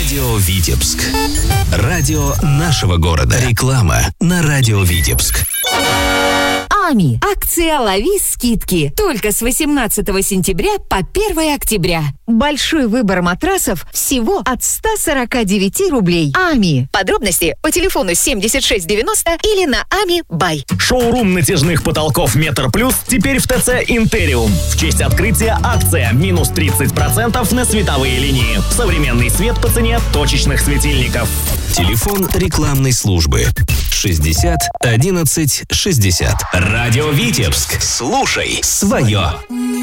Радио Витебск. Радио нашего города. Реклама на Радио Витебск. АМИ. Акция «Лови скидки». Только с 18 сентября по 1 октября. Большой выбор матрасов всего от 149 рублей. АМИ. Подробности по телефону 7690 или на АМИ Бай. Шоурум натяжных потолков «Метр Плюс» теперь в ТЦ «Интериум». В честь открытия акция минус 30% на световые линии. Современный свет по цене точечных светильников. Телефон рекламной службы 60 11 60. Радио Витебск. Слушай свое.